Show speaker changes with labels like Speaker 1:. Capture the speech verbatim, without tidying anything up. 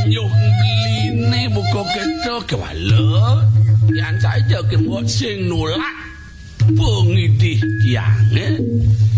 Speaker 1: Nyuh beline muga kita kewala. Yang saja kemot sing nolak. Pengidih tiang.